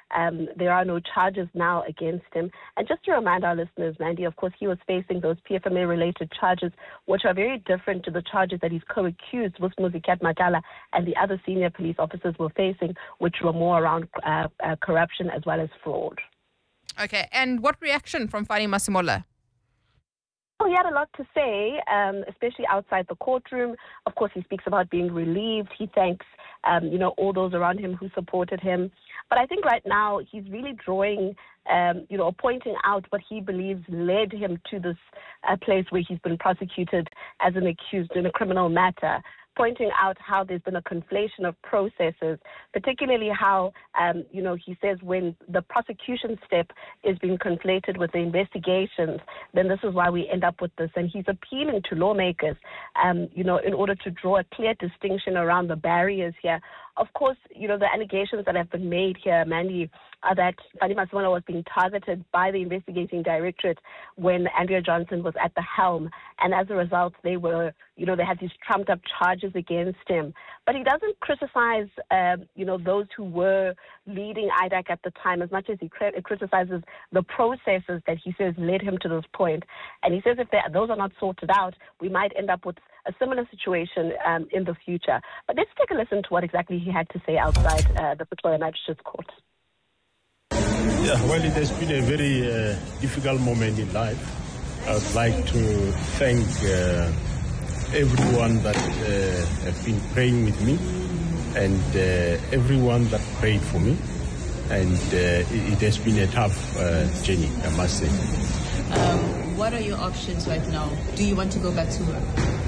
there are no charges now against him. And just to remind our listeners, Mandy, of course, he was facing those PFMA-related charges, which are very different to the charges that his co-accused, Vusimuzi Magala, and the other senior police officers were facing, which were more around corruption as well as fraud. Okay, and what reaction from Fani Masemola? Oh, he had a lot to say, especially outside the courtroom. Of course, he speaks about being relieved. He thanks, all those around him who supported him. But I think right now he's really drawing, pointing out what he believes led him to this place where he's been prosecuted as an accused in a criminal matter, pointing out how there's been a conflation of processes, particularly how, he says when the prosecution step is being conflated with the investigations, then this is why we end up with this. And he's appealing to lawmakers, in order to draw a clear distinction around the barriers here. Of course, the allegations that have been made here, Mandy, are that Fani Masemola was being targeted by the investigating directorate when Andrea Johnson was at the helm. And as a result, they were, they had these trumped up charges against him. But he doesn't criticize, those who were leading IDAC at the time as much as he criticizes the processes that he says led him to this point. And he says if those are not sorted out, we might end up with a similar situation in the future. But let's take a listen to what exactly he had to say outside the Pretoria Magistrates Court. Yeah, well, it has been a very difficult moment in life. I would like to thank everyone that have been praying with me and everyone that prayed for me. And it has been a tough journey, I must say. What are your options right now? Do you want to go back to work?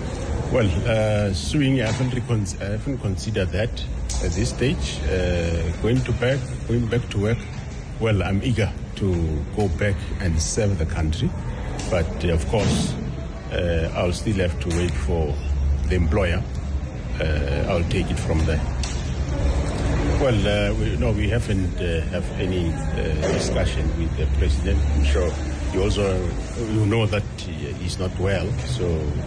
Well, suing, I haven't considered that at this stage. Going back to work, well, I'm eager to go back and serve the country. But of course, I'll still have to wait for the employer. I'll take it from there. Well, we haven't have any discussion with the president. I'm sure you know that he's not well. So,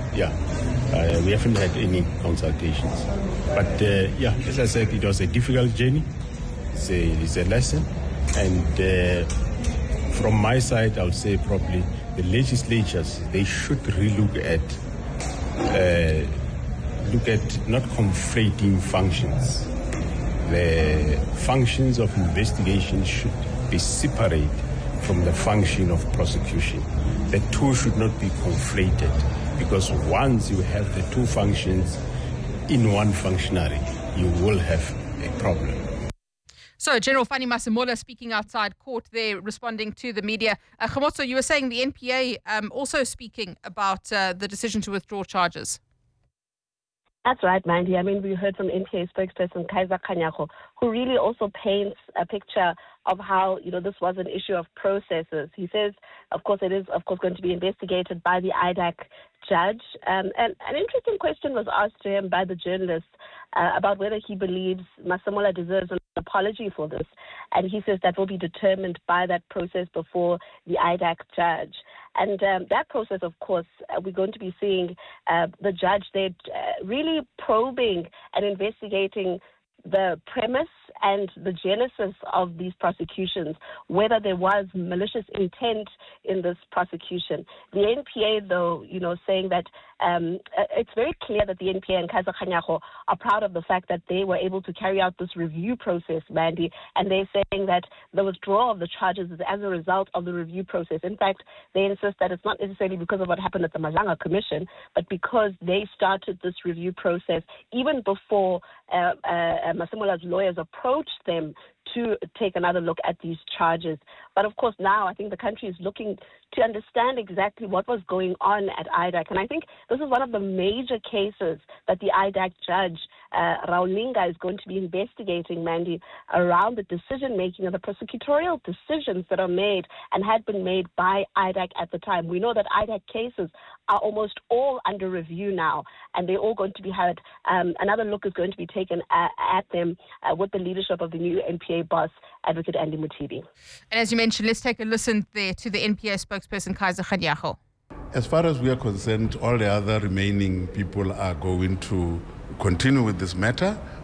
we haven't had any consultations. But, as I said, it was a difficult journey. It's a lesson. And from my side, I would say probably the legislatures, they should relook at not conflating functions. The functions of investigation should be separate from the function of prosecution. The two should not be conflated, because once you have the two functions in one functionary, you will have a problem. So, General Fani Masemola speaking outside court there, responding to the media. Khomotso, you were saying the NPA also speaking about the decision to withdraw charges. That's right, Mandy. I mean, we heard from NPA spokesperson Kaiser Kganyago, who really also paints a picture of how, this was an issue of processes. He says, of course, it is, going to be investigated by the IDAC judge. And an interesting question was asked to him by the journalist about whether he believes Masemola deserves an apology for this. And he says that will be determined by that process before the IDAC judge. And that process, of course, we're going to be seeing the judge there really probing and investigating the premise and the genesis of these prosecutions, whether there was malicious intent in this prosecution. The NPA, though, saying that it's very clear that the NPA and Kaiser Kganyago are proud of the fact that they were able to carry out this review process, Mandy, and they're saying that the withdrawal of the charges is as a result of the review process. In fact, they insist that it's not necessarily because of what happened at the Madlanga Commission, but because they started this review process even before Masemola's lawyers approached them to take another look at these charges. But of course, now I think the country is looking to understand exactly what was going on at IDAC. And I think this is one of the major cases that the IDAC judge, Raulinga, is going to be investigating, Mandy, around the decision-making and the prosecutorial decisions that are made and had been made by IDAC at the time. We know that IDAC cases are almost all under review now, and they're all going to be heard. Another look is going to be taken at them with the leadership of the new NPA boss, Advocate Andy Mothibi. And as you mentioned, let's take a listen there to the NPA spokesperson, Kaiser Kganyago. As far as we are concerned, all the other remaining people are going to continue with this matter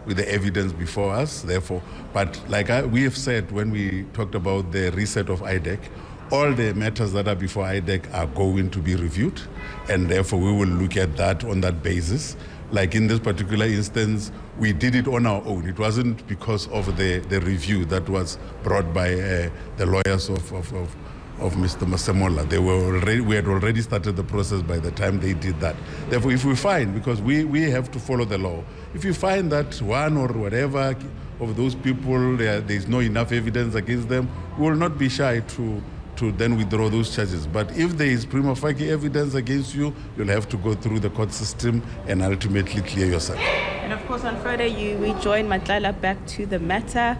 with the evidence before us. Therefore, but like we have said when we talked about the reset of IDEC, all the matters that are before IDEC are going to be reviewed, and therefore we will look at that on that basis. Like in this particular instance, we did it on our own. It wasn't because of the review that was brought by the lawyers of Mr. Masemola. We had already started the process by the time they did that. Therefore, if we find, because we have to follow the law, if you find that one or whatever of those people, there is no enough evidence against them, we will not be shy to then withdraw those charges. But if there is prima facie evidence against you, you'll have to go through the court system and ultimately clear yourself. And of course, on Friday, you rejoined Matlala back to the matter.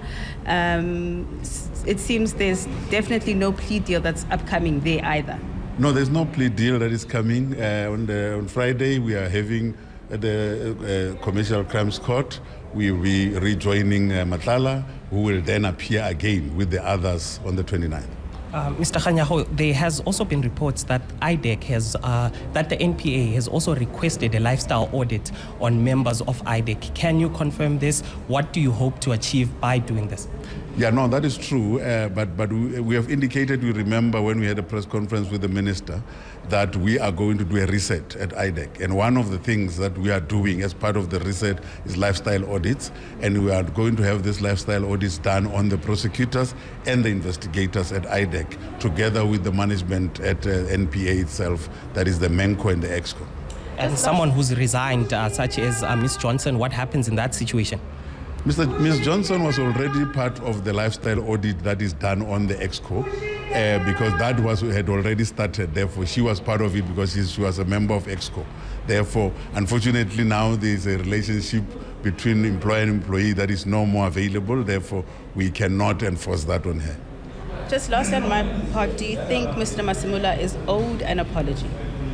It seems there's definitely no plea deal that's upcoming there either. No, there's no plea deal that is coming. On Friday, we are having the Commercial Crimes Court. We will be rejoining Matlala, who will then appear again with the others on the 29th. Mr. Kganyago, there has also been reports that IDEC has, that the NPA has also requested a lifestyle audit on members of IDEC. Can you confirm this? What do you hope to achieve by doing this? Yeah, no, that is true. But we have indicated, we remember when we had a press conference with the minister, that we are going to do a reset at IDEC. And one of the things that we are doing as part of the reset is lifestyle audits. And we are going to have these lifestyle audits done on the prosecutors and the investigators at IDEC, together with the management at NPA itself, that is the MENCO and the EXCO. And someone who's resigned, such as Ms. Johnson, what happens in that situation? Ms. Johnson was already part of the lifestyle audit that is done on the EXCO, because that had already started. Therefore, she was part of it because she was a member of EXCO. Therefore, unfortunately, now there is a relationship between employer and employee that is no more available. Therefore, we cannot enforce that on her. Just last on my part, do you think Mr. Masemola is owed an apology?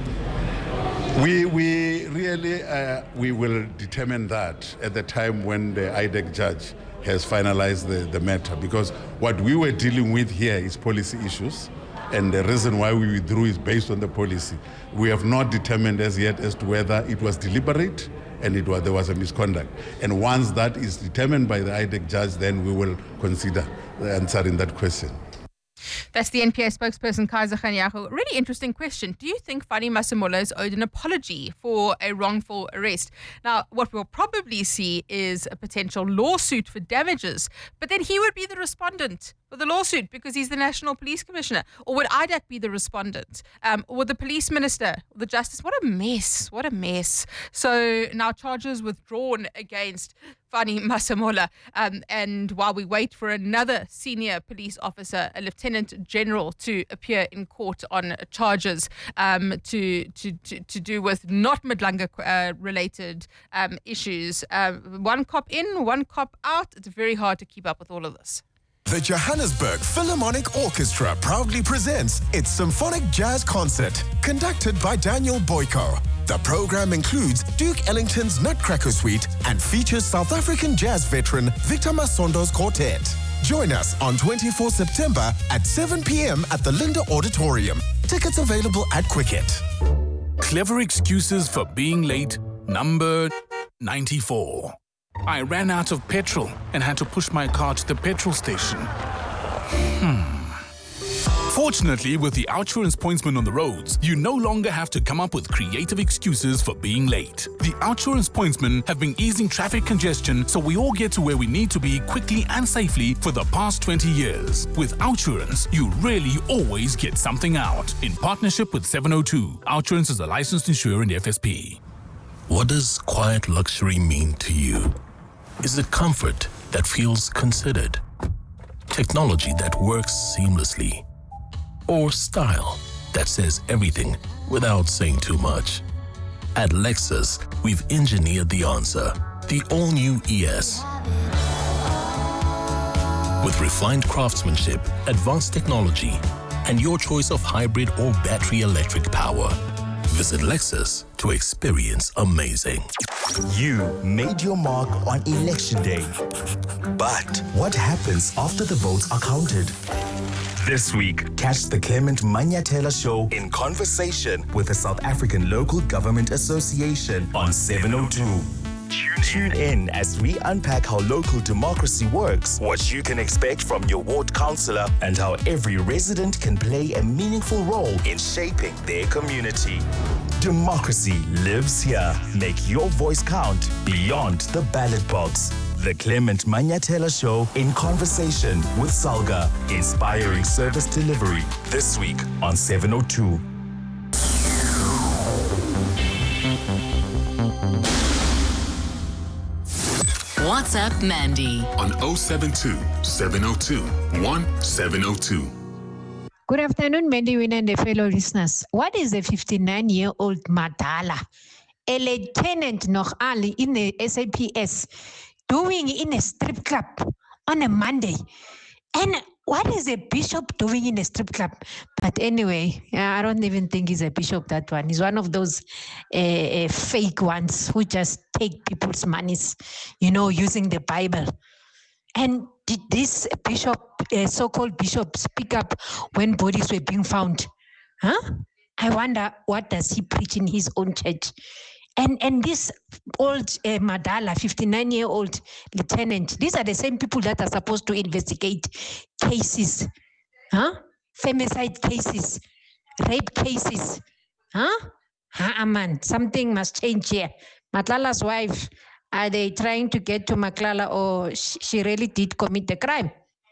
We really we will determine that at the time when the IDEC judge has finalized the matter, because what we were dealing with here is policy issues, and the reason why we withdrew is based on the policy. We have not determined as yet as to whether it was deliberate and there was a misconduct. And once that is determined by the IDEC judge, then we will consider answering that question. That's the NPA spokesperson, Kaiser Kganyago. Really interesting question. Do you think Fanny Masemola is owed an apology for a wrongful arrest? Now, what we'll probably see is a potential lawsuit for damages, but then he would be the respondent for the lawsuit because he's the National Police Commissioner. Or would IDEC be the respondent? Or the Police Minister, or the Justice? What a mess. What a mess. So now charges withdrawn against Fanny Masemola. And while we wait for another senior police officer, a Lieutenant General, to appear in court on charges to do with not Madlanga related issues. One cop in, one cop out. It's very hard to keep up with all of this. The Johannesburg Philharmonic Orchestra proudly presents its Symphonic Jazz Concert, conducted by Daniel Boyko. The program includes Duke Ellington's Nutcracker Suite and features South African jazz veteran Victor Masondo's quartet. Join us on 24 September at 7 p.m. at the Linda Auditorium. Tickets available at Quicket. Clever excuses for being late, number 94. I ran out of petrol and had to push my car to the petrol station. Fortunately, with the Outsurance Pointsman on the roads, you no longer have to come up with creative excuses for being late. The Outsurance Pointsmen have been easing traffic congestion so we all get to where we need to be quickly and safely for the past 20 years. With Outsurance, you really always get something out. In partnership with 702, Outsurance is a licensed insurer in the FSP. What does quiet luxury mean to you? Is it comfort that feels considered? Technology that works seamlessly? Or style that says everything without saying too much? At Lexus, we've engineered the answer, the all-new ES. With refined craftsmanship, advanced technology, and your choice of hybrid or battery electric power. Visit Lexus to experience amazing. You made your mark on Election Day. But what happens after the votes are counted? This week, catch the Clement Manyathela Show in conversation with the South African Local Government Association on 702. Tune in as we unpack how local democracy works, what you can expect from your ward councillor, and how every resident can play a meaningful role in shaping their community. Democracy lives here. Make your voice count beyond the ballot box. The Clement Manyatela Show in conversation with Salga, inspiring service delivery. This week on 702. WhatsApp Mandy on 072 702 1702. Good afternoon, Mandy Winner and the fellow listeners. What is a 59-year-old Madala, a lieutenant nog Ali in the SAPS, doing in a strip club on a Monday? And what is a bishop doing in a strip club? But anyway, I don't even think he's a bishop, that one. He's one of those fake ones who just take people's monies, using the Bible. And did this bishop, so-called bishop, speak up when bodies were being found? I wonder, what does he preach in his own church? And this old Madala, 59-year-old lieutenant, these are the same people that are supposed to investigate cases, femicide cases, rape cases. Man, something must change here. Matlala's wife, are they trying to get to Matlala, or she really did commit the crime?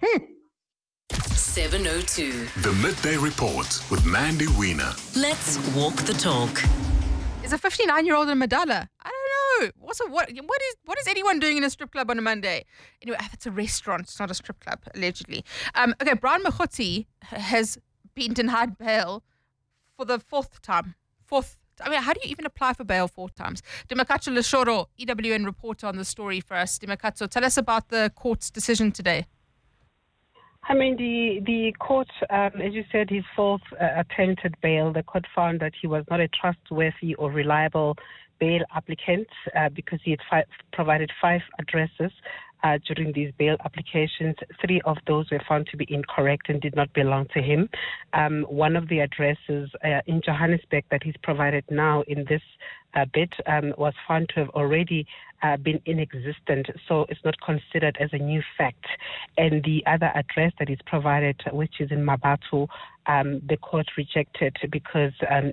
702. The Midday Report with Mandy Wiener. Let's walk the talk. Is a 59-year-old in Madala? I don't know. Also, what is anyone doing in a strip club on a Monday? Anyway, it's a restaurant. It's not a strip club, allegedly. Okay, Brian Mokgotsi has been denied bail for the fourth time. I mean, how do you even apply for bail 4 times? Dimakatso Leshoro, EWN reporter on the story for us. Dimakatso, tell us about the court's decision today. I mean, the court, as you said, his fourth attempted bail, the court found that he was not a trustworthy or reliable bail applicant because he had provided 5 addresses during these bail applications. 3 of those were found to be incorrect and did not belong to him. One of the addresses in Johannesburg that he's provided now in this bit was found to have already been inexistent, so it's not considered as a new fact. And the other address that is provided, which is in Mabatu, the court rejected because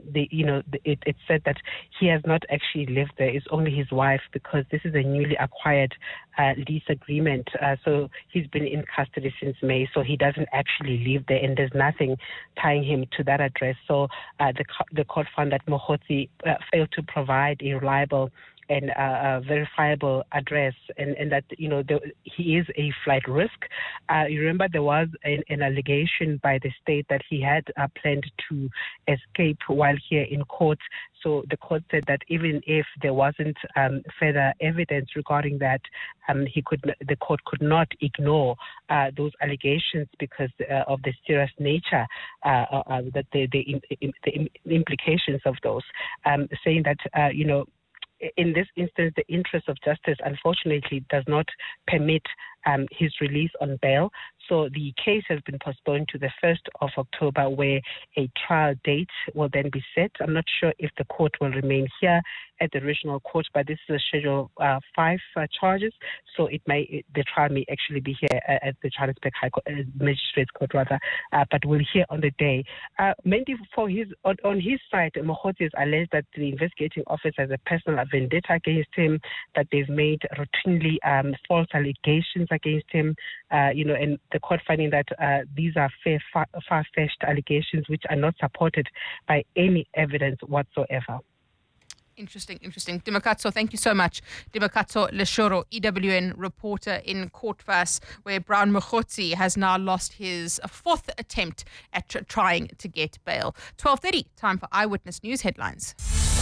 it said that he has not actually lived there. It's only his wife, because this is a newly acquired lease agreement. So he's been in custody since May, so he doesn't actually live there, and there's nothing tying him to that address. So the court found that Mokgotsi failed to provide a reliable and verifiable address, and that he is a flight risk. You remember there was an allegation by the state that he had planned to escape while here in court. So the court said that even if there wasn't further evidence regarding that, the court could not ignore those allegations because of the serious nature, that the implications of those, saying that in this instance, the interest of justice, unfortunately, does not permit his release on bail. So the case has been postponed to the 1st of October, where a trial date will then be set. I'm not sure if the court will remain here at the regional court, but this is a Schedule 5 charges, so the trial may actually be here at the Johannesburg High Court, Magistrates Court rather, but we'll hear on the day. Mainly on his side, Mokgotsi has alleged that the investigating office has a personal vendetta against him, that they've made routinely false allegations against him, and the court finding that these are far-fetched allegations which are not supported by any evidence whatsoever. Interesting. Dimakatso, thank you so much. Dimakatso Leshoro, EWN reporter in Courtvass, where Brian Mokgotsi has now lost his 4th attempt at trying to get bail. 12:30, time for Eyewitness News headlines.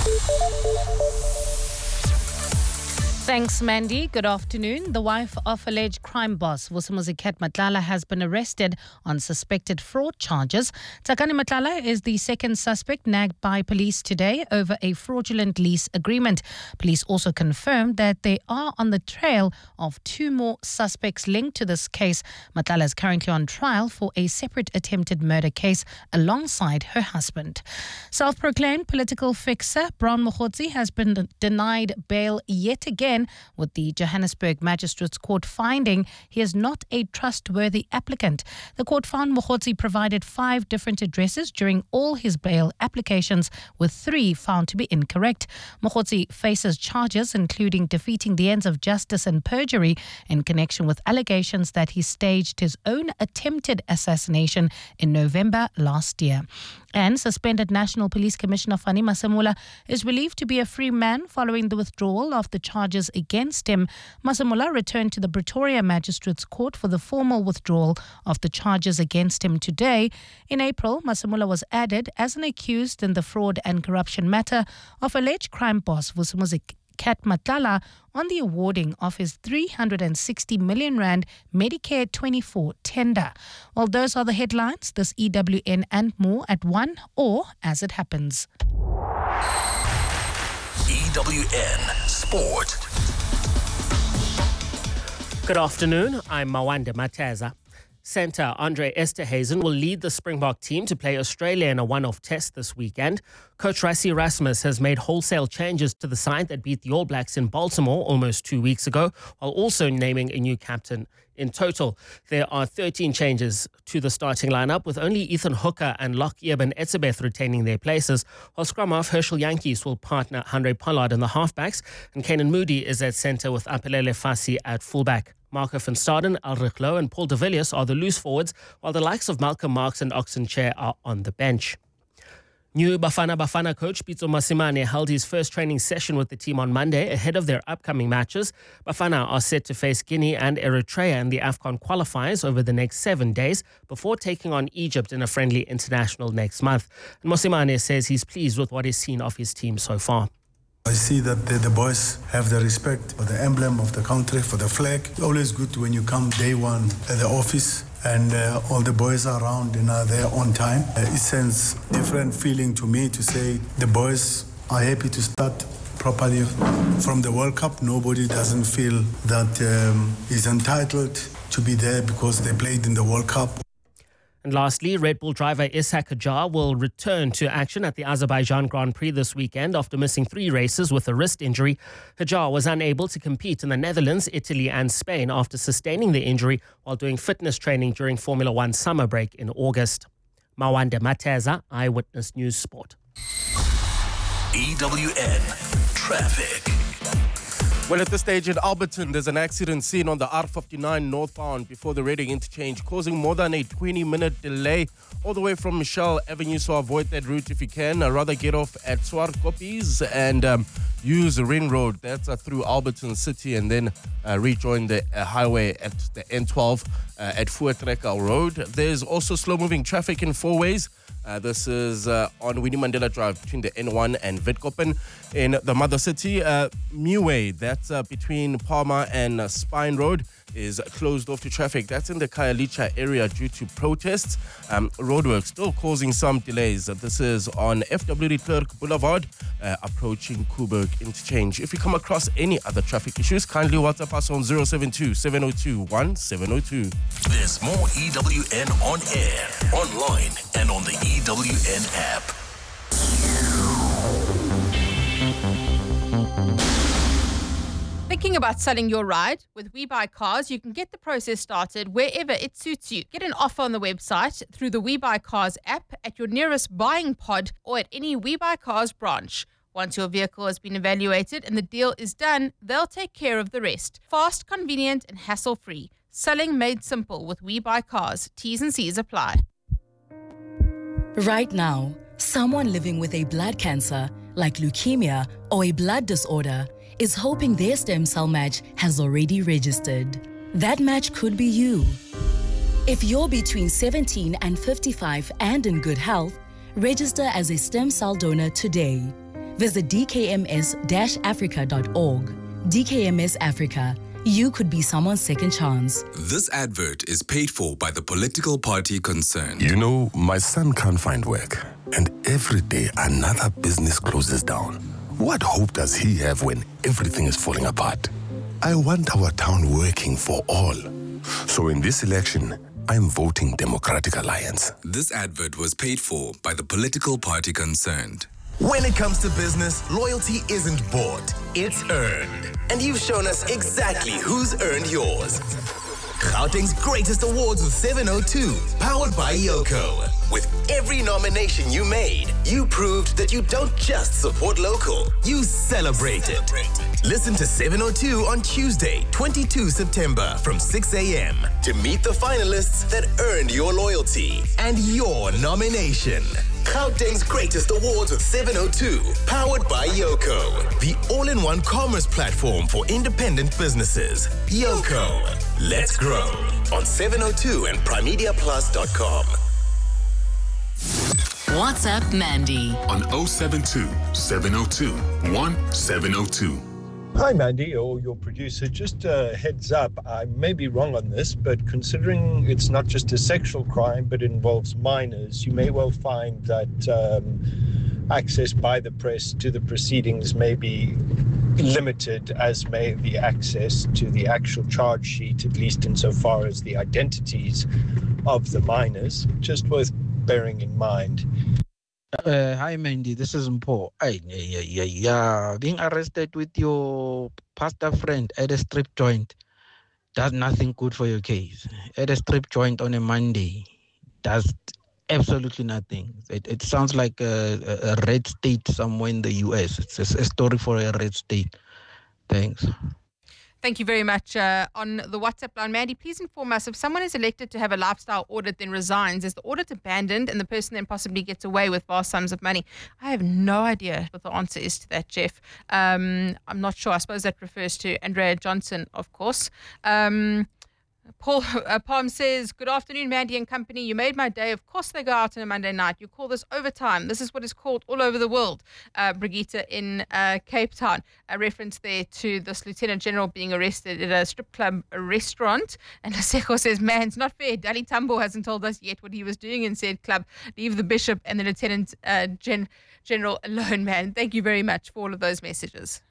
Thanks, Mandy. Good afternoon. The wife of alleged crime boss Vusimuzi Ket Matlala has been arrested on suspected fraud charges. Tsakani Matlala is the second suspect nagged by police today over a fraudulent lease agreement. Police also confirmed that they are on the trail of 2 more suspects linked to this case. Matlala is currently on trial for a separate attempted murder case alongside her husband. Self-proclaimed political fixer Brian Mokgotsi has been denied bail yet again again, with the Johannesburg Magistrates Court finding he is not a trustworthy applicant. The court found Mogotsi provided 5 different addresses during all his bail applications, with 3 found to be incorrect. Mogotsi faces charges including defeating the ends of justice and perjury in connection with allegations that he staged his own attempted assassination in November last year. And suspended National Police Commissioner Fani Masemola is believed to be a free man following the withdrawal of the charges against him. Masemola returned to the Pretoria Magistrates Court for the formal withdrawal of the charges against him today. In April, Masemola was added as an accused in the fraud and corruption matter of alleged crime boss Vusimuzi Kat Matlala on the awarding of his 360 million rand Medicare 24 tender. Well, those are the headlines. This EWN and more at 1 or as it happens. EWN Sport. Good afternoon. I'm Mawanda Mateza. Centre Andre Esterhuizen will lead the Springbok team to play Australia in a one-off test this weekend. Coach Rassie Erasmus has made wholesale changes to the side that beat the All Blacks in Baltimore almost 2 weeks ago, while also naming a new captain. In total, there are 13 changes to the starting lineup, with only Ethan Hooker and Locke Eben Etzebeth retaining their places, while scrum half Herschel Yankees will partner Handré Pollard in the halfbacks, and Kanan Moody is at centre with Apelele Fassi at fullback. Marco van Staden, Ulrich Loh and Paul de Villiers are the loose forwards, while the likes of Malcolm Marx and Oxen Chair are on the bench. New Bafana coach Pitso Mosimane held his first training session with the team on Monday ahead of their upcoming matches. Bafana are set to face Guinea and Eritrea in the AFCON qualifiers over the next 7 days before taking on Egypt in a friendly international next month. And Mosimane says he's pleased with what he's seen of his team so far. I see that the boys have the respect for the emblem of the country, for the flag. It's always good when you come day one at the office and all the boys are around and are there on time. It sends different feeling to me to say the boys are happy to start properly from the World Cup. Nobody doesn't feel that is entitled to be there because they played in the World Cup. And lastly, Red Bull driver Ishak Hadjar will return to action at the Azerbaijan Grand Prix this weekend after missing 3 races with a wrist injury. Hadjar was unable to compete in the Netherlands, Italy and Spain after sustaining the injury while doing fitness training during Formula 1 summer break in August. Mawanda Mateza, Eyewitness News Sport. EWN Traffic. Well, at this stage in Alberton, there's an accident seen on the R59 northbound before the Reading interchange, causing more than a 20-minute delay all the way from Michelle Avenue. So avoid that route if you can. Rather get off at Swartkoppies and use Ring Road. That's through Alberton City, and then rejoin the highway at the N12 at Voortrekker Road. There's also slow-moving traffic in 4 ways. This is on Winnie Mandela Drive between the N1 and Witkoppen in the Mother City. Muway, that's between Palmer and Spine Road, is closed off to traffic. That's in the Khayelitsha area due to protests. Roadwork still causing some delays. This is on FW de Klerk Boulevard, approaching Coburg Interchange. If you come across any other traffic issues, kindly WhatsApp us on 072-702-1702. There's more EWN on air, online, and on the EWN app. Thinking about selling your ride? With WeBuyCars, you can get the process started wherever it suits you. Get an offer on the website, through the WeBuyCars app, at your nearest buying pod, or at any WeBuyCars branch. Once your vehicle has been evaluated and the deal is done, they'll take care of the rest. Fast, convenient, and hassle-free. Selling made simple with WeBuyCars. T's and C's apply. Right now, someone living with a blood cancer, like leukemia or a blood disorder, is hoping their stem cell match has already registered. That match could be you. If you're between 17 and 55 and in good health, register as a stem cell donor today. Visit dkms-africa.org. DKMS Africa. You could be someone's second chance. This advert is paid for by the political party concerned. You know, my son can't find work, and every day another business closes down. What hope does he have when everything is falling apart? I want our town working for all. So in this election, I'm voting Democratic Alliance. This advert was paid for by the political party concerned. When it comes to business, loyalty isn't bought, it's earned. And you've shown us exactly who's earned yours. Gauteng's greatest awards with 702, powered by Yoko. With every nomination you made, you proved that you don't just support local, you celebrate it. Listen to 702 on Tuesday, 22 September from 6 a.m. to meet the finalists that earned your loyalty and your nomination. Gauteng's greatest awards with 702, powered by Yoko, the all-in-one commerce platform for independent businesses. Yoko, let's grow on 702 and primediaplus.com. WhatsApp Mandy on 072 702 1702. Hi, Mandy, or your producer. Just a heads up, I may be wrong on this, but considering it's not just a sexual crime, but it involves minors, you may well find that access by the press to the proceedings may be limited, as may the access to the actual charge sheet, at least insofar as the identities of the minors. Just worth bearing in mind. Hi, Mandy. This is Mpo. Being arrested with your pastor friend at a strip joint does nothing good for your case. At a strip joint on a Monday does absolutely nothing. It sounds like a red state somewhere in the US. It's a story for a red state. Thanks. Thank you very much. On the WhatsApp line, Mandy, please inform us if someone is elected to have a lifestyle audit then resigns, is the audit abandoned and the person then possibly gets away with vast sums of money? I have no idea what the answer is to that, Jeff. I'm not sure. I suppose that refers to Andrea Johnson, of course. Paul Palm says, good afternoon, Mandy and company. You made my day. Of course they go out on a Monday night. You call this overtime. This is what is called all over the world. Brigitte in Cape Town. A reference there to this Lieutenant General being arrested at a strip club restaurant. And Aseko says, man, it's not fair. Dali Tambo hasn't told us yet what he was doing in said club. Leave the bishop and the Lieutenant General alone, man. Thank you very much for all of those messages.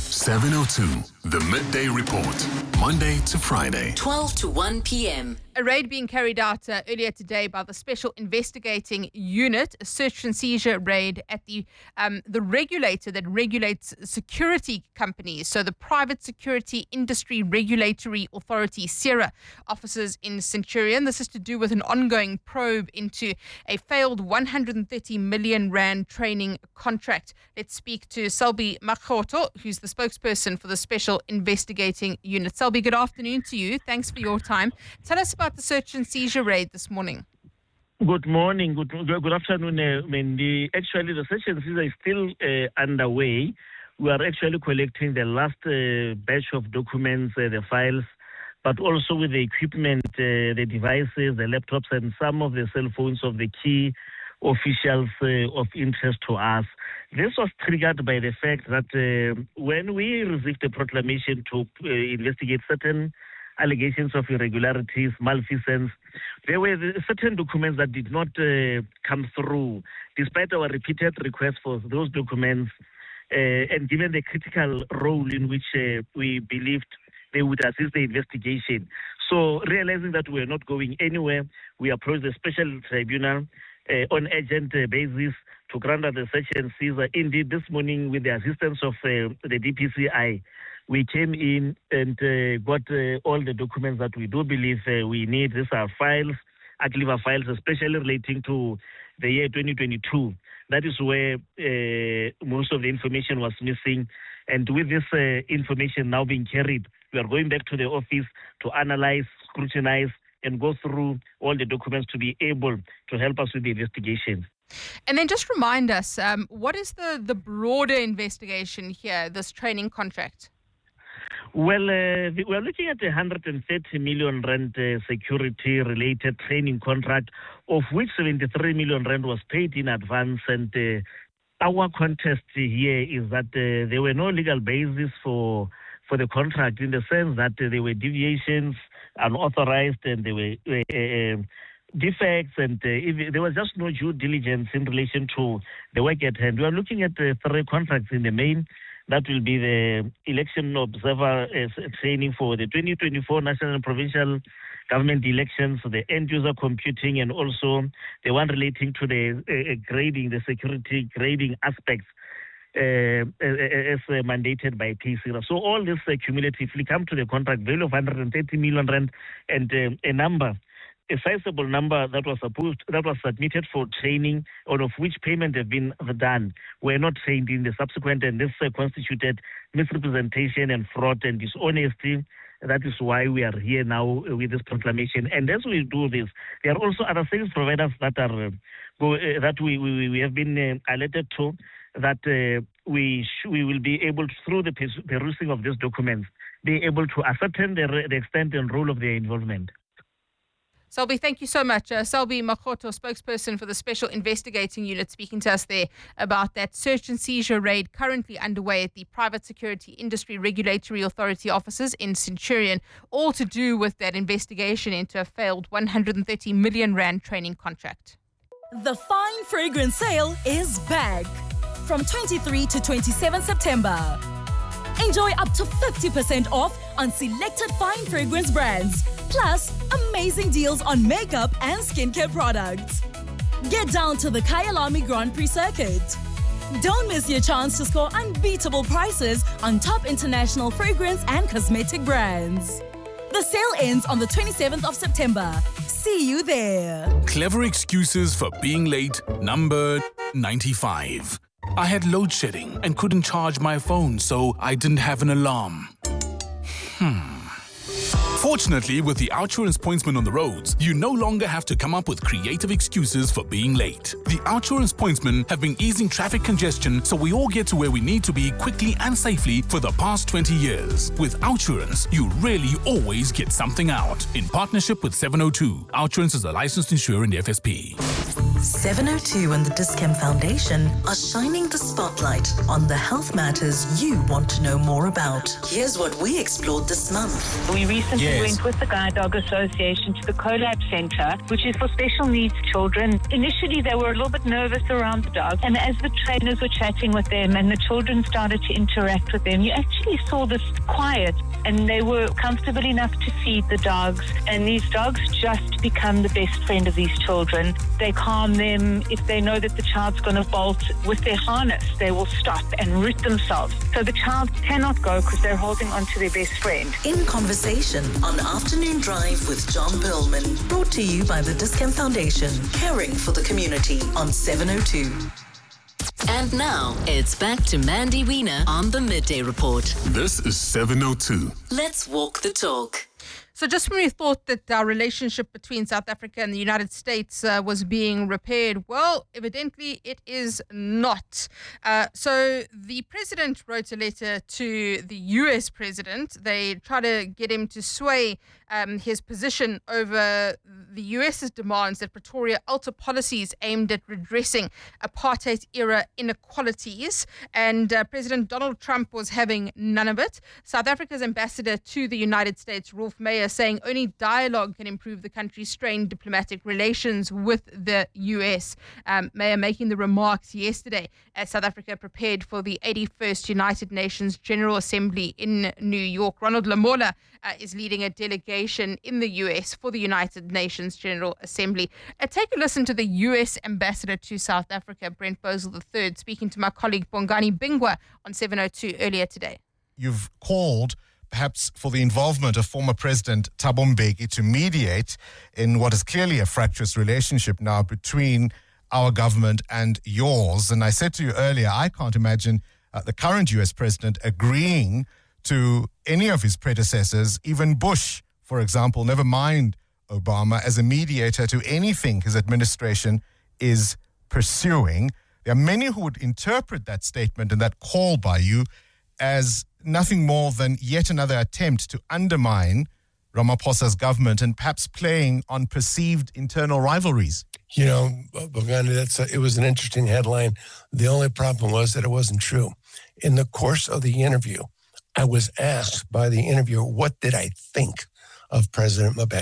702, the Midday Report, Monday to Friday. 12 to 1 p.m. A raid being carried out earlier today by the Special Investigating Unit, a search and seizure raid at the regulator that regulates security companies. So the Private Security Industry Regulatory Authority, CERA, offices in Centurion. This is to do with an ongoing probe into a failed 130 million rand training contract. Let's speak to Selby Makhoto, who's the spokesperson for the Special Investigating Unit. Selby, good afternoon to you. Thanks for your time. Tell us about the search and seizure raid this morning. Good morning. Good afternoon, Mandy. Actually, the search and seizure is still underway. We are actually collecting the last batch of documents, the files, but also with the equipment, the devices, the laptops, and some of the cell phones of the key officials of interest to us. This was triggered by the fact that when we received a proclamation to investigate certain allegations of irregularities, malfeasance, there were certain documents that did not come through, despite our repeated requests for those documents, and given the critical role in which we believed they would assist the investigation. So, realizing that we are not going anywhere, we approached the special tribunal on urgent basis to grant the search and seizure. Indeed, this morning, with the assistance of the DPCI, we came in and got all the documents that we do believe we need. These are files, Agriva files, especially relating to the year 2022. That is where most of the information was missing. And with this information now being carried, we are going back to the office to analyze, scrutinize, and go through all the documents to be able to help us with the investigation. And then just remind us, what is the broader investigation here, this training contract? Well, we are looking at a 130 million rand security-related training contract, of which 73 million rand was paid in advance. And our contest here is that there were no legal basis for the contract, in the sense that there were deviations, unauthorized, and there were defects, and there was just no due diligence in relation to the work at hand. We are looking at 3 contracts in the main. That will be the election observer training for the 2024 national and provincial government elections, the end-user computing, and also the one relating to the grading, the security grading aspects as mandated by PCRA. So all this cumulatively come to the contract value of 130 million rand and a sizable number that was submitted for training, out of which payment have been done, were not trained in the subsequent, and this constituted misrepresentation and fraud and dishonesty. That is why we are here now with this proclamation. And as we do this, there are also other service providers that are that we have been alerted to, that we will be able to, through the perusing of these documents, be able to ascertain the extent and role of their involvement. Selby, thank you so much. Selby Makgoto, spokesperson for the Special Investigating Unit, speaking to us there about that search and seizure raid currently underway at the Private Security Industry Regulatory Authority offices in Centurion, all to do with that investigation into a failed 130 million rand training contract. The Fine Fragrance Sale is back from 23 to 27 September. Enjoy up to 50% off on selected fine fragrance brands, plus amazing deals on makeup and skincare products. Get down to the Kyalami Grand Prix circuit. Don't miss your chance to score unbeatable prices on top international fragrance and cosmetic brands. The sale ends on the 27th of September. See you there. Clever excuses for being late, number 95. I had load shedding and couldn't charge my phone, so I didn't have an alarm. Fortunately, with the Outsurance pointsman on the roads, you no longer have to come up with creative excuses for being late. The Outsurance pointsmen have been easing traffic congestion so we all get to where we need to be quickly and safely for the past 20 years. With Outsurance, you really always get something out. In partnership with 702, Outsurance is a licensed insurer in the FSP. 702 and the Dis-Chem Foundation are shining the spotlight on the health matters you want to know more about. Here's what we explored this month. We recently went with the Guide Dog Association to the CoLab Centre, which is for special needs children. Initially, they were a little bit nervous around the dogs, and as the trainers were chatting with them and the children started to interact with them, you actually saw this quiet, and they were comfortable enough to feed the dogs, and these dogs just become the best friend of these children. They calm them. If they know that the child's going to bolt with their harness, they will stop and root themselves. So the child cannot go because they're holding on to their best friend. In Conversation on Afternoon Drive with John Perlman, brought to you by the Dis-Chem Foundation, caring for the community on 702. And now, it's back to Mandy Wiener on the Midday Report. This is 702. Let's walk the talk. So just when we thought that our relationship between South Africa and the United States was being repaired, well, evidently it is not. So the president wrote a letter to the US president. They try to get him to sway his position over the US's demands that Pretoria alter policies aimed at redressing apartheid-era inequalities. And President Donald Trump was having none of it. South Africa's ambassador to the United States, Rolf Meyer, saying only dialogue can improve the country's strained diplomatic relations with the US. Meyer making the remarks yesterday as South Africa prepared for the 81st United Nations General Assembly in New York. Ronald Lamola is leading a delegation in the US for the United Nations General Assembly. Take a listen to the US ambassador to South Africa, Brent Bosel III, speaking to my colleague Bongani Bingwa on 702 earlier today. You've called perhaps for the involvement of former President Thabo Mbeki to mediate in what is clearly a fractious relationship now between our government and yours. And I said to you earlier, I can't imagine the current US president agreeing to any of his predecessors, even Bush, for example, never mind Obama, as a mediator to anything his administration is pursuing. There are many who would interpret that statement and that call by you as nothing more than yet another attempt to undermine Ramaphosa's government and perhaps playing on perceived internal rivalries. You know, Bongani, it was an interesting headline. The only problem was that it wasn't true. In the course of the interview, I was asked by the interviewer, what did I think of President Mbeki?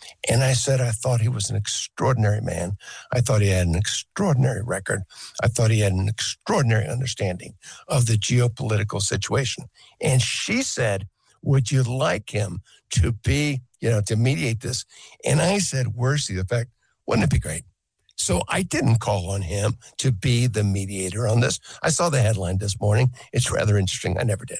And I said, I thought he was an extraordinary man. I thought he had an extraordinary record. I thought he had an extraordinary understanding of the geopolitical situation. And she said, would you like him to be, to mediate this? And I said, worse the effect, wouldn't it be great? So I didn't call on him to be the mediator on this. I saw the headline this morning. It's rather interesting. I never did.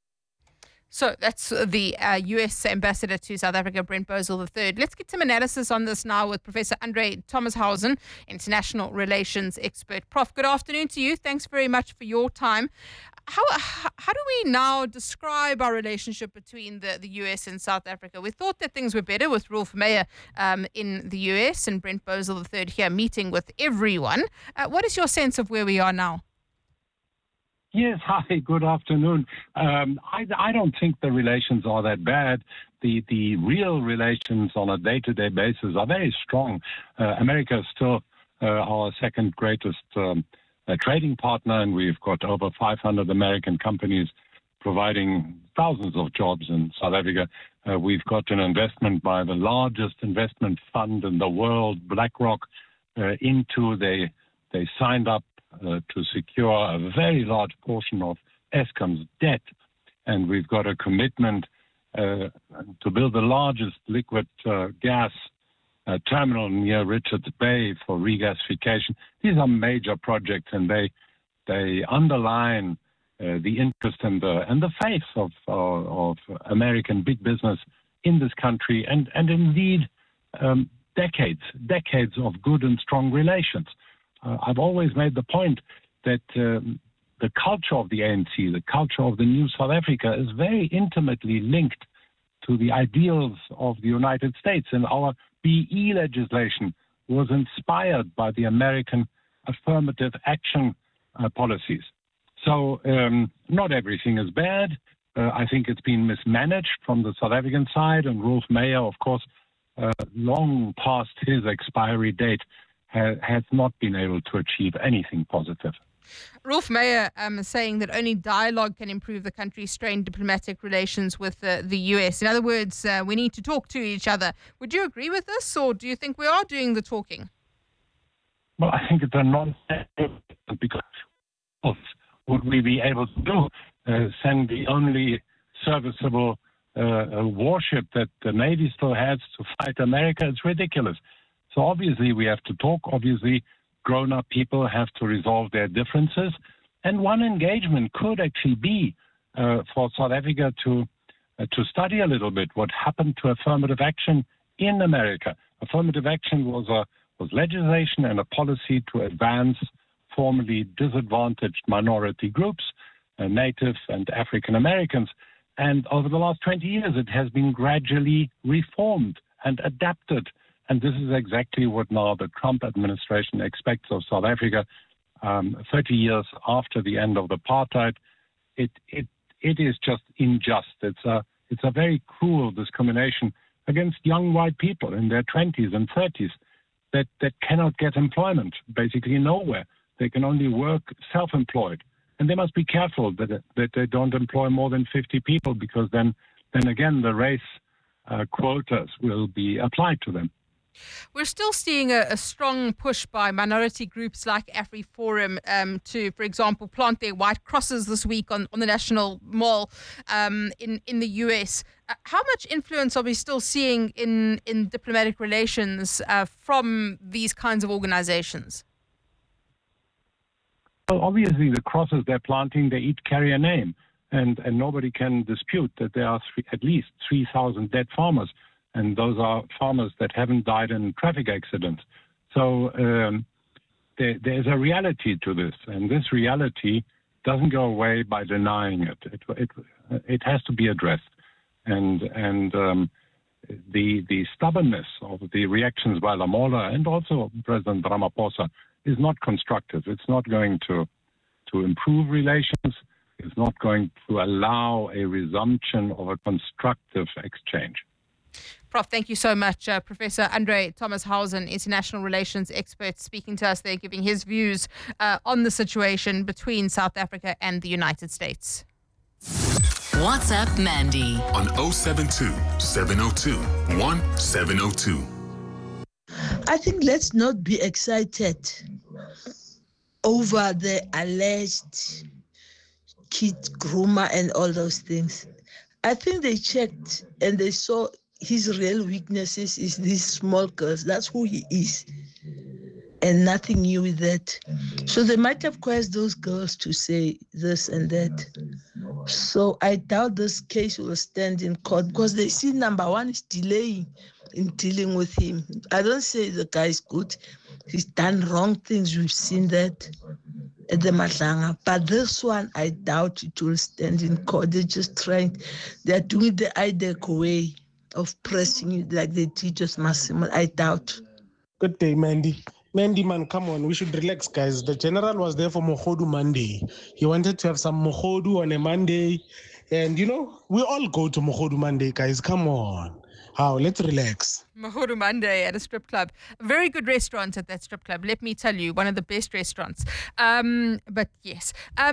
So that's the U.S. ambassador to South Africa, Brent Bozell III. Let's get some analysis on this now with Professor Andre Thomashausen, international relations expert. Prof, good afternoon to you. Thanks very much for your time. How do we now describe our relationship between the U.S. and South Africa? We thought that things were better with Rolf Meyer in the U.S. and Brent Bozell III here meeting with everyone. What is your sense of where we are now? Yes, hi, good afternoon. I don't think the relations are that bad. The real relations on a day-to-day basis are very strong. America is still our second greatest trading partner, and we've got over 500 American companies providing thousands of jobs in South Africa. We've got an investment by the largest investment fund in the world, BlackRock, into they signed up to secure a very large portion of Eskom's debt. And we've got a commitment to build the largest liquid gas terminal near Richards Bay for regasification. These are major projects, and they underline the interest and the faith of American big business in this country, and indeed decades of good and strong relations. I've always made the point that the culture of the ANC, the culture of the new South Africa, is very intimately linked to the ideals of the United States. And our BE legislation was inspired by the American affirmative action policies. So not everything is bad. I think it's been mismanaged from the South African side, and Rolf Meyer, of course, long past his expiry date, has not been able to achieve anything positive. Rolf Meyer is saying that only dialogue can improve the country's strained diplomatic relations with the US. In other words, we need to talk to each other. Would you agree with this, or do you think we are doing the talking? Well, I think it's a nonsense, because would we be able to do send the only serviceable warship that the Navy still has to fight America? It's ridiculous. So obviously we have to talk. Obviously, grown-up people have to resolve their differences. And one engagement could actually be for South Africa to study a little bit what happened to affirmative action in America. Affirmative action was legislation and a policy to advance formerly disadvantaged minority groups, Native and African Americans. And over the last 20 years, it has been gradually reformed and adapted. And this is exactly what now the Trump administration expects of South Africa. 30 years after the end of apartheid, it is just unjust. It's a very cruel discrimination against young white people in their 20s and 30s that cannot get employment, basically nowhere. They can only work self-employed. And they must be careful that they don't employ more than 50 people, because then again the race quotas will be applied to them. We're still seeing a strong push by minority groups like AfriForum to, for example, plant their white crosses this week on the National Mall in the US. How much influence are we still seeing in diplomatic relations from these kinds of organizations? Well, obviously, the crosses they're planting, they each carry a name. And nobody can dispute that there are at least 3,000 dead farmers. And those are farmers that haven't died in traffic accidents. So there's a reality to this. And this reality doesn't go away by denying it. It has to be addressed. And the stubbornness of the reactions by Lamola and also President Ramaphosa is not constructive. It's not going to improve relations. It's not going to allow a resumption of a constructive exchange. Prof, thank you so much. Professor Andre Thomashausen, international relations expert, speaking to us there, giving his views on the situation between South Africa and the United States. WhatsApp Mandy on 072 702 1702. I think let's not be excited over the alleged kid groomer and all those things. I think they checked and they saw his real weaknesses is these small girls. That's who he is. And nothing new with that. So they might have questioned those girls to say this and that. So I doubt this case will stand in court because they see number one is delaying in dealing with him. I don't say the guy is good. He's done wrong things. We've seen that at the Matlanga. But this one, I doubt it will stand in court. They're just trying. They're doing the IDEC way of pressing it like they teach us Massimo. I doubt. Good day, Mandy. Mandy, man, come on. We should relax, guys. The general was there for Mogodu Monday. He wanted to have some Mogodu on a Monday. And, we all go to Mogodu Monday, guys. Come on. How? Let's relax. Mogodu Monday at a strip club. A very good restaurant at that strip club. Let me tell you, one of the best restaurants. But yes.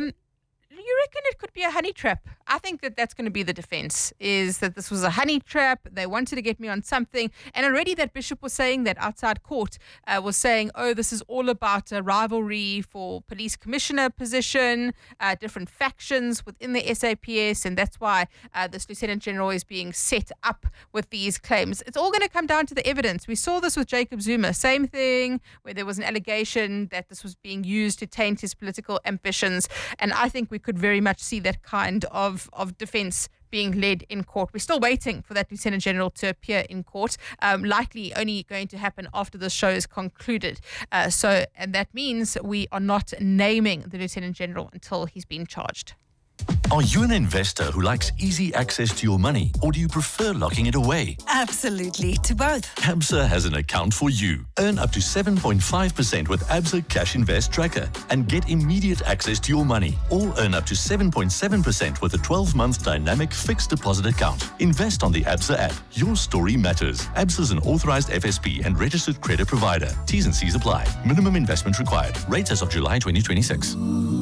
You reckon it could be a honey trap? I think that's going to be the defense, is that this was a honey trap. They wanted to get me on something. And already that bishop was saying that outside court, was saying, this is all about a rivalry for police commissioner position, different factions within the SAPS. And that's why this Lieutenant General is being set up with these claims. It's all going to come down to the evidence. We saw this with Jacob Zuma. Same thing, where there was an allegation that this was being used to taint his political ambitions. And I think we could very much see that kind of defense being led in court. We're still waiting for that Lieutenant General to appear in court, likely only going to happen after the show is concluded. And that means we are not naming the Lieutenant General until he's been charged. Are you an investor who likes easy access to your money, or do you prefer locking it away? Absolutely, to both. ABSA has an account for you. Earn up to 7.5% with ABSA Cash Invest Tracker and get immediate access to your money, or earn up to 7.7% with a 12-month dynamic fixed deposit account. Invest on the ABSA app. Your story matters. ABSA is an authorized FSP and registered credit provider. T's and C's apply. Minimum investment required. Rates as of July 2026.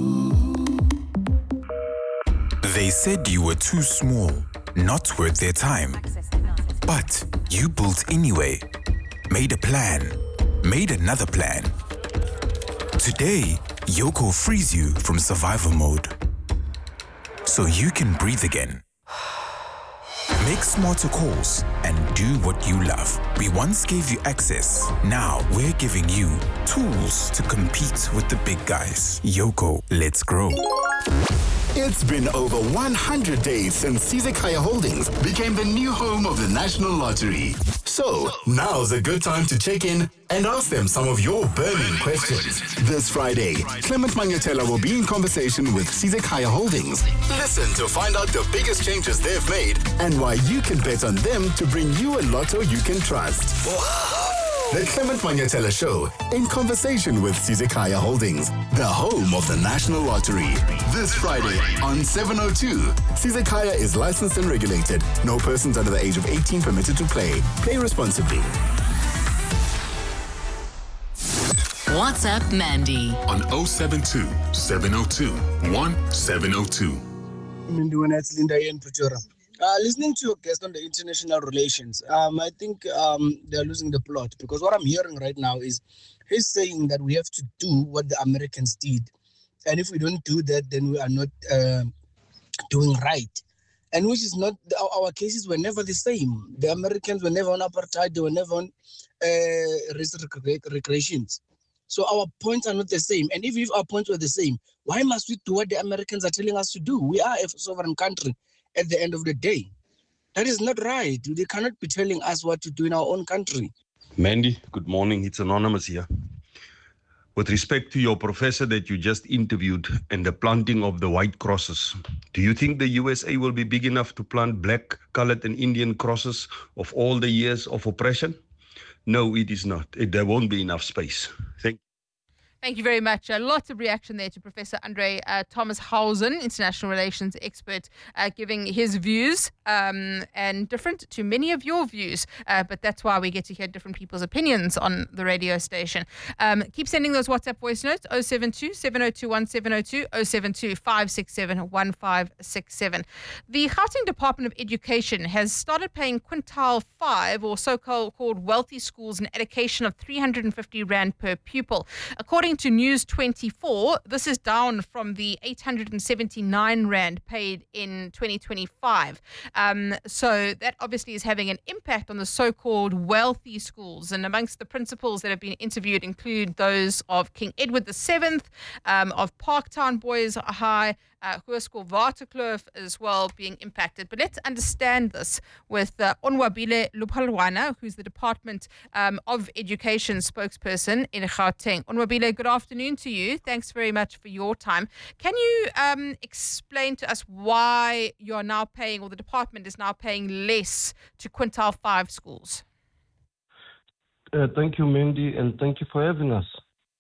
They said you were too small, not worth their time. But you built anyway, made a plan, made another plan. Today, Yoco frees you from survival mode, so you can breathe again. Make smarter calls and do what you love. We once gave you access. Now we're giving you tools to compete with the big guys. Yoco, let's grow. It's been over 100 days since Sizekaya Holdings became the new home of the National Lottery. So, now's a good time to check in and ask them some of your burning questions. This Friday, Clement Manyatela will be in conversation with Sizekaya Holdings. Listen to find out the biggest changes they've made and why you can bet on them to bring you a lotto you can trust. The Clement Manyatela Show, in conversation with Sizekaya Holdings, the home of the National Lottery. This Friday on 702. Sizekaya is licensed and regulated. No persons under the age of 18 permitted to play. Play responsibly. WhatsApp Mandy on 072 702 1702. It's Linda in Pretoria. Listening to your guest on the international relations, I think they're losing the plot, because what I'm hearing right now is he's saying that we have to do what the Americans did. And if we don't do that, then we are not doing right. And which is not, our cases were never the same. The Americans were never on apartheid, they were never on race recreations. So our points are not the same. And if our points were the same, why must we do what the Americans are telling us to do? We are a sovereign country. At the end of the day, that is not right. They cannot be telling us what to do in our own country. Mandy, good morning. It's Anonymous here. With respect to your professor that you just interviewed and the planting of the white crosses, do you think the USA will be big enough to plant black, colored, and Indian crosses of all the years of oppression? No, it is not. There won't be enough space. Thank you. Thank you very much. Lots of reaction there to Professor Andre Thomas Hausen, international relations expert, giving his views and different to many of your views. But that's why we get to hear different people's opinions on the radio station. Keep sending those WhatsApp voice notes, 072 702 1702, 072 567 1567. The Gauteng Department of Education has started paying quintile 5, or so-called wealthy schools, an allocation of 350 Rand per pupil. According to News 24, this is down from the 879 Rand paid in 2025. So that obviously is having an impact on the so-called wealthy schools. And amongst the principals that have been interviewed include those of King Edward VII, of Parktown Boys High, Hoërskool Waterkloof as well being impacted. But let's understand this with Onwabile Luphalwana, who's the Department of Education spokesperson in Gauteng. Onwabile, good afternoon to you. Thanks very much for your time. Can you explain to us why you're now paying, or the department is now paying less to quintile 5 schools? Thank you, Mandy, and thank you for having us.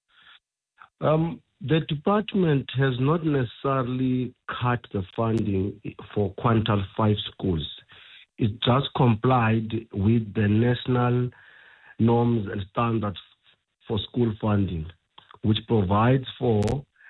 The department has not necessarily cut the funding for quintile 5 schools. It just complied with the national norms and standards for school funding, which provides for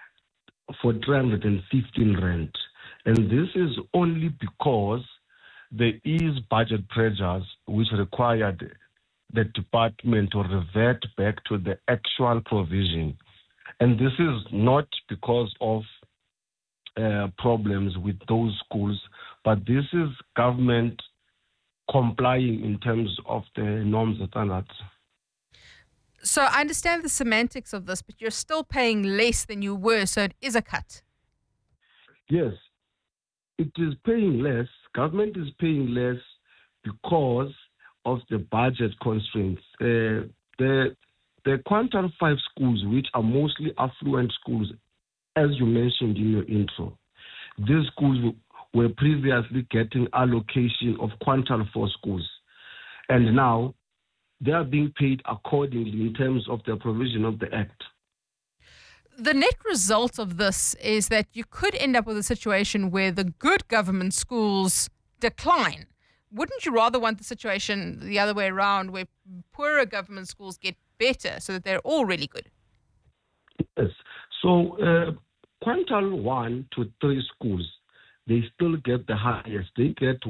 315 Rand. And this is only because there is budget pressures which required the department to revert back to the actual provision. And this is not because of problems with those schools, but this is government complying in terms of the norms and standards. So I understand the semantics of this, but you're still paying less than you were, so it is a cut. Yes, it is paying less. Government is paying less because of the budget constraints. The quintile 5 schools, which are mostly affluent schools, as you mentioned in your intro, these schools were previously getting allocation of quintile 4 schools. And now they are being paid accordingly in terms of the provision of the Act. The net result of this is that you could end up with a situation where the good government schools decline. Wouldn't you rather want the situation the other way around, where poorer government schools get better so that they're all really good? Yes. So quintile 1 to 3 schools, they still get the highest. They get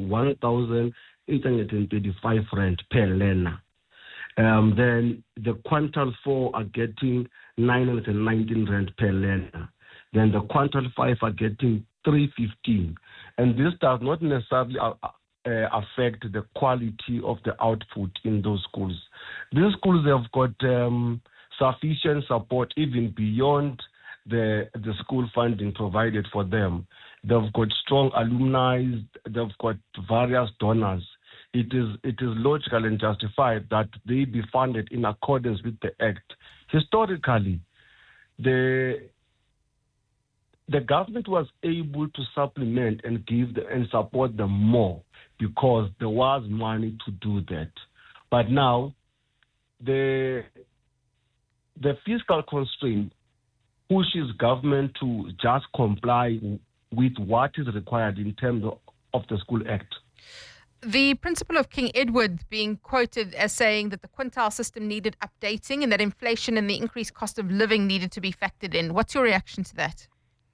1,835 Rand per learner. Then the quintile 4 are getting 919 Rand per learner. Then the quintile 5 are getting 315. And this does not necessarily affect the quality of the output in those schools. These schools have got sufficient support even beyond the school funding provided for them. They've got strong alumni, they've got various donors. It is logical and justified that they be funded in accordance with the Act. Historically, the government was able to supplement and and support them more because there was money to do that. But now, the fiscal constraint pushes government to just comply with what is required in terms of the School Act. The principal of King Edward being quoted as saying that the quintile system needed updating and that inflation and the increased cost of living needed to be factored in. What's your reaction to that?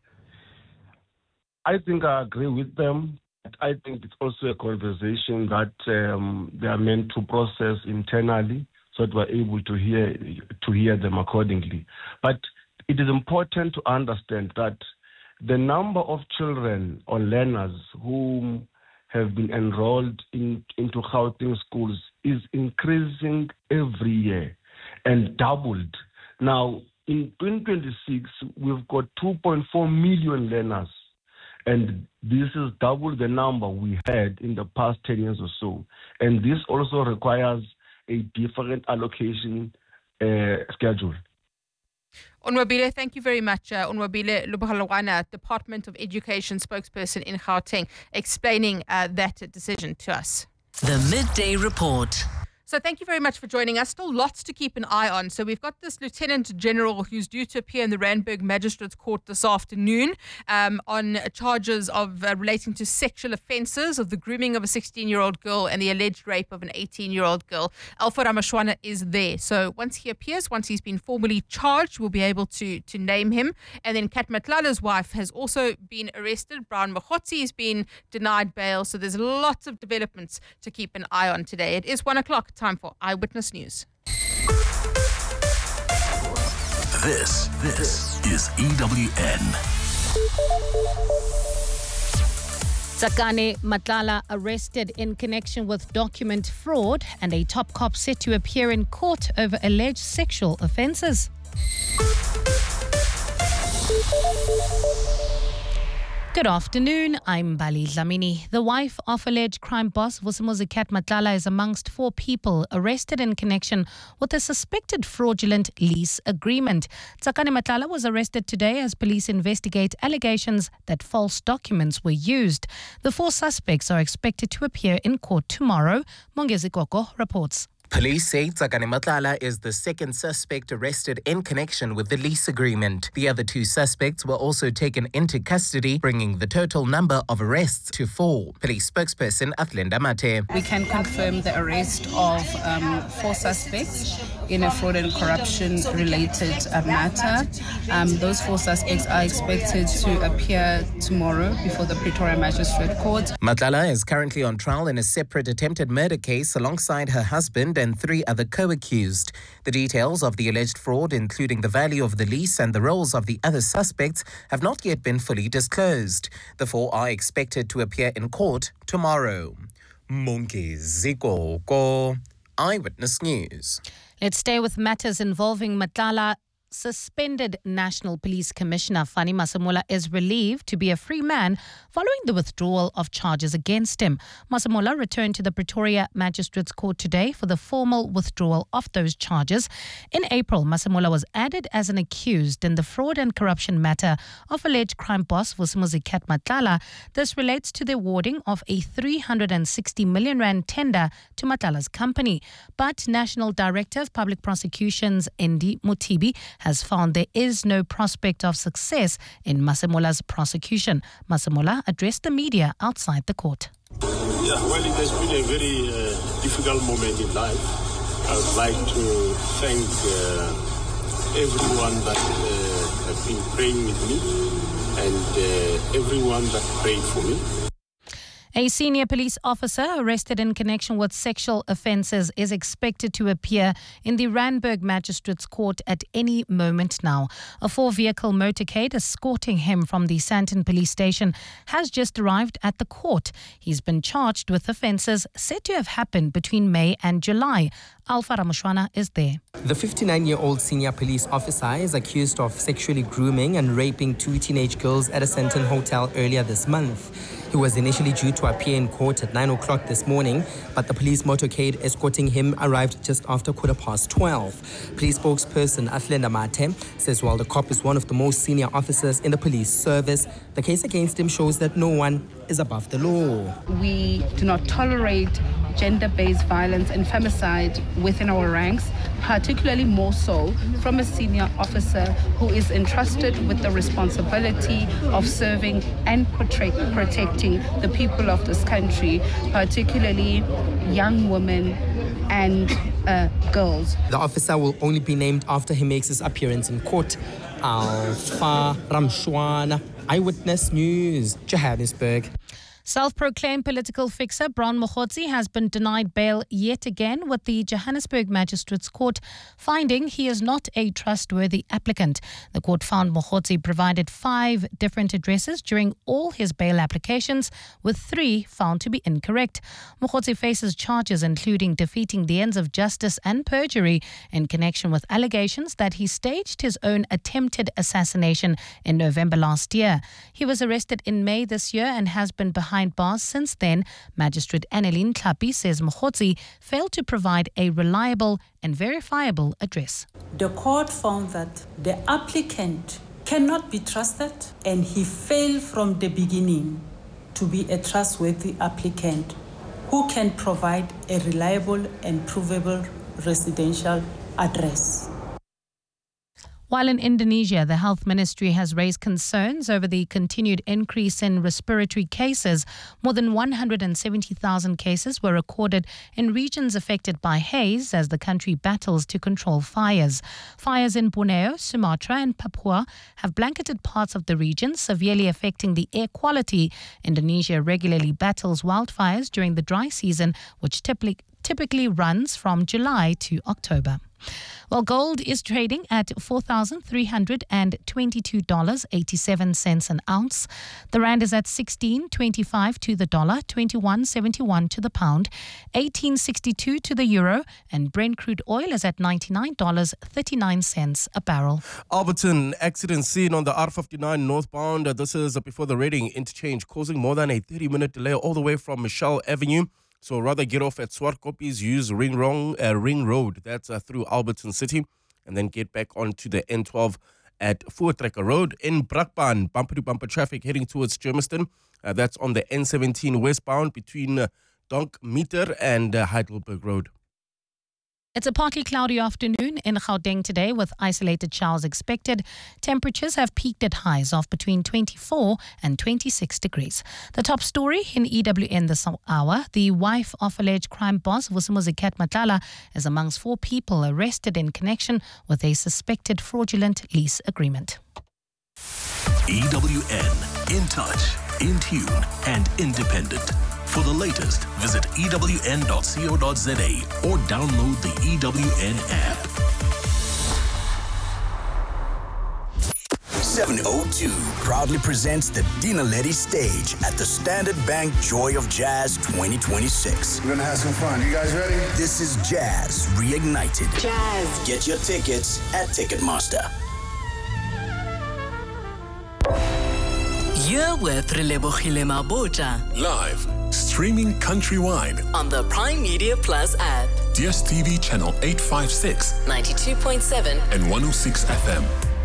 I think I agree with them. I think it's also a conversation that they are meant to process internally so that we're able to hear them accordingly. But it is important to understand that the number of children or learners who have been enrolled into Gauteng schools is increasing every year and doubled. Now, in 2026, we've got 2.4 million learners, and this is double the number we had in the past 10 years or so. And this also requires a different allocation schedule. Onwabile, thank you very much. Onwabile Luphalwana, Department of Education spokesperson in Gauteng, explaining that decision to us. The Midday Report. So thank you very much for joining us. Still lots to keep an eye on. So we've got this Lieutenant General who's due to appear in the Randburg Magistrates Court this afternoon on charges of relating to sexual offences, of the grooming of a 16-year-old girl and the alleged rape of an 18-year-old girl. Alpha Ramashwana is there. So once he appears, once he's been formally charged, we'll be able to name him. And then Kat Matlala's wife has also been arrested. Brown Mokhotsi has been denied bail. So there's lots of developments to keep an eye on today. It is 1 o'clock. Time for Eyewitness News. This is EWN. Tsakani Matlala arrested in connection with document fraud, and a top cop set to appear in court over alleged sexual offences. Good afternoon, I'm Bali Dlamini. The wife of alleged crime boss Vusimuzi Kat Matlala is amongst 4 people arrested in connection with a suspected fraudulent lease agreement. Tsakani Matlala was arrested today as police investigate allegations that false documents were used. The 4 suspects are expected to appear in court tomorrow. Mongezi Koko reports. Police say Tsakani Matlala is the second suspect arrested in connection with the lease agreement. The other 2 suspects were also taken into custody, bringing the total number of arrests to 4. Police spokesperson Athlenda Mate. We can confirm the arrest of 4 suspects in a fraud and corruption related matter. Those 4 suspects are expected to appear tomorrow before the Pretoria Magistrate Court. Matlala is currently on trial in a separate attempted murder case alongside her husband and 3 other co-accused. The details of the alleged fraud, including the value of the lease and the roles of the other suspects, have not yet been fully disclosed. The 4 are expected to appear in court tomorrow. Mongezi Koko, Eyewitness News. Let's stay with matters involving Matlala. Suspended National Police Commissioner Fani Masemola is relieved to be a free man following the withdrawal of charges against him. Masemola returned to the Pretoria Magistrates Court today for the formal withdrawal of those charges. In April, Masemola was added as an accused in the fraud and corruption matter of alleged crime boss Vusimuzi Kat Matlala. This relates to the awarding of a 360 million rand tender to Matlala's company. But National Director of Public Prosecutions Endi Mutibi has found there is no prospect of success in Masemola's prosecution. Masemola addressed the media outside the court. Yeah, well, it has been a very difficult moment in life. I would like to thank everyone that has been praying with me and everyone that prayed for me. A senior police officer arrested in connection with sexual offences is expected to appear in the Randburg Magistrates Court at any moment now. A 4-vehicle motorcade escorting him from the Sandton Police Station has just arrived at the court. He's been charged with offences said to have happened between May and July. Alpha Ramashwana is there. The 59-year-old senior police officer is accused of sexually grooming and raping 2 teenage girls at a Sandton hotel earlier this month. He was initially due to appear in court at 9 o'clock this morning, but the police motorcade escorting him arrived just after 12:15. Police spokesperson Athlenda Mate says while the cop is one of the most senior officers in the police service, the case against him shows that no one is above the law. We do not tolerate gender-based violence and femicide within our ranks, particularly more so from a senior officer who is entrusted with the responsibility of serving and protecting the people of this country, particularly young women and girls. The officer will only be named after he makes his appearance in court. Alpha Ramshwana, Eyewitness News, Johannesburg. Self-proclaimed political fixer Brown Mokhotsi has been denied bail yet again, with the Johannesburg Magistrates Court finding he is not a trustworthy applicant. The court found Mokhotsi provided 5 different addresses during all his bail applications, with 3 found to be incorrect. Mokhotsi faces charges including defeating the ends of justice and perjury in connection with allegations that he staged his own attempted assassination in November last year. He was arrested in May this year and has been behind bars since then. Magistrate Annelien Tlhapi says Mokhotsi failed to provide a reliable and verifiable address. The court found that the applicant cannot be trusted and he failed from the beginning to be a trustworthy applicant who can provide a reliable and provable residential address. While in Indonesia, the health ministry has raised concerns over the continued increase in respiratory cases. More than 170,000 cases were recorded in regions affected by haze as the country battles to control fires. Fires in Borneo, Sumatra and Papua have blanketed parts of the region, severely affecting the air quality. Indonesia regularly battles wildfires during the dry season, which typically runs from July to October. Well, gold is trading at $4,322.87 an ounce. The rand is at 16.25 to the dollar, 21.71 to the pound, 18.62 to the euro, and Brent crude oil is at $99.39 a barrel. Alberton, accident scene on the R59 northbound. This is before the Reading interchange, causing more than a 30-minute delay all the way from Michelle Avenue. So rather get off at Swartkopies, use Ring Road, that's through Alberton City, and then get back onto the N12 at Voortrekker Road. In Brakpan, bumper-to-bumper traffic heading towards Germiston. That's on the N17 westbound between Donkmeter and Heidelberg Road. It's a partly cloudy afternoon in Gauteng today with isolated showers expected. Temperatures have peaked at highs of between 24 and 26 degrees. The top story in EWN this hour, the wife of alleged crime boss Vusimuzi Matlala is amongst 4 people arrested in connection with a suspected fraudulent lease agreement. EWN, in touch, in tune and independent. For the latest, visit ewn.co.za or download the EWN app. 702 proudly presents the Dina Letty stage at the Standard Bank Joy of Jazz 2026. We're going to have some fun. You guys ready? This is Jazz Reignited. Jazz. Get your tickets at Ticketmaster. You're with Relebogile Mabota. Live, streaming countrywide on the Prime Media Plus app. DSTV channel 856, 92.7 and 106 FM.